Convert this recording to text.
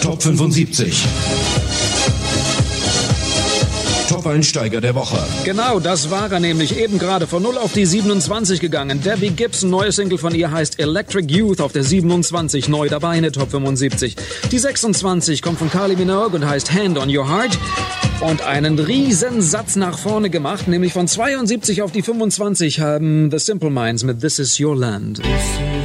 Top 75. Top-Einsteiger der Woche. Genau, das war er nämlich. Eben gerade von 0 auf die 27 gegangen. Debbie Gibson, neue Single von ihr heißt Electric Youth auf der 27. Neu dabei in der Top 75. Die 26 kommt von Kylie Minogue und heißt Hand on Your Heart. Und einen riesen Satz nach vorne gemacht, nämlich von 72 auf die 25 haben The Simple Minds mit This Is Your Land.